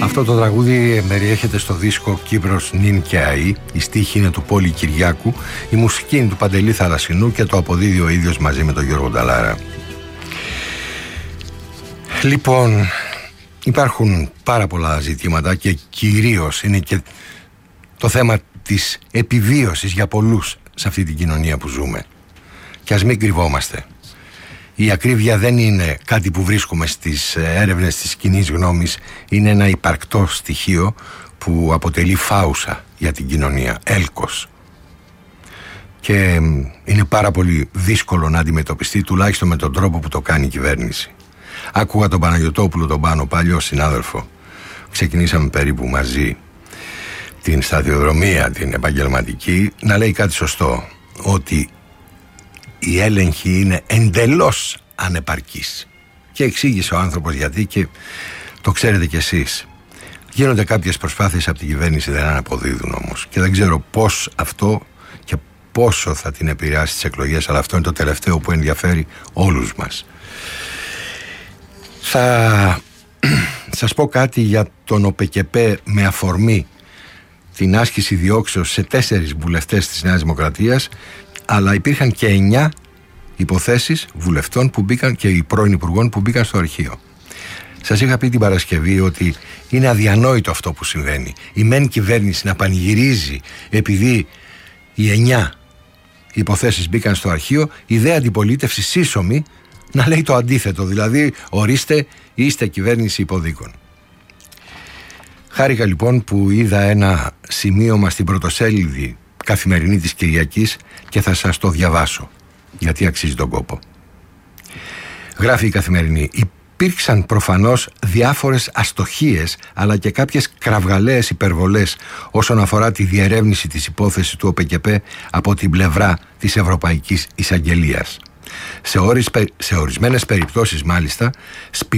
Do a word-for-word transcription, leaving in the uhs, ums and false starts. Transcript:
Αυτό το τραγούδι περιέχεται στο δίσκο Κύπρος Νιν και Αΐ. Η στίχη είναι του Πόλη Κυριάκου, η μουσική είναι του Παντελή Θαλασσινού και το αποδίδει ο ίδιος μαζί με τον Γιώργο Νταλάρα. Λοιπόν, υπάρχουν πάρα πολλά ζητήματα και κυρίως είναι και το θέμα της επιβίωσης για πολλούς σε αυτή την κοινωνία που ζούμε. Και ας μην κρυβόμαστε. Η ακρίβεια δεν είναι κάτι που βρίσκουμε στις έρευνες της κοινής γνώμης, είναι ένα υπαρκτό στοιχείο που αποτελεί φάουσα για την κοινωνία, έλκος. Και είναι πάρα πολύ δύσκολο να αντιμετωπιστεί, τουλάχιστον με τον τρόπο που το κάνει η κυβέρνηση. Άκουγα τον Παναγιωτόπουλο, τον Πάνο, παλιό συνάδελφο. Ξεκινήσαμε περίπου μαζί την σταδιοδρομία, την επαγγελματική, να λέει κάτι σωστό, ότι η έλεγχη είναι εντελώς ανεπαρκής. Και εξήγησε ο άνθρωπος γιατί, και το ξέρετε κι εσείς. Γίνονται κάποιες προσπάθειες από την κυβέρνηση, δεν αναποδίδουν όμως. Και δεν ξέρω πώς αυτό και πόσο θα την επηρεάσει τις εκλογές, αλλά αυτό είναι το τελευταίο που ενδιαφέρει όλους μας. Θα σας πω κάτι για τον ΟΠΕΚΕΠΕ με αφορμή την άσκηση διώξεως σε τέσσερις βουλευτές της Νέας Δημοκρατίας, αλλά υπήρχαν και εννιά υποθέσεις βουλευτών που μπήκαν και οι πρώην υπουργών που μπήκαν στο αρχείο. Σας είχα πει την Παρασκευή ότι είναι αδιανόητο αυτό που συμβαίνει. Η μεν κυβέρνηση να πανηγυρίζει επειδή οι εννιά υποθέσεις μπήκαν στο αρχείο, η δε αντιπολίτευση σύσσωμη να λέει το αντίθετο, δηλαδή ορίστε, είστε κυβέρνηση υποδίκων. Χάρηκα λοιπόν που είδα ένα σημείωμα στην πρωτοσέλιδη Καθημερινή της Κυριακής και θα σας το διαβάσω, γιατί αξίζει τον κόπο. Γράφει η Καθημερινή: υπήρξαν προφανώς διάφορες αστοχίες αλλά και κάποιες κραυγαλαίες υπερβολές όσον αφορά τη διερεύνηση της υπόθεσης του ΟΠΕΚΕΠΕ από την πλευρά της Ευρωπαϊκής Εισαγγελίας. Σε, ορισ, σε ορισμένες περιπτώσεις μάλιστα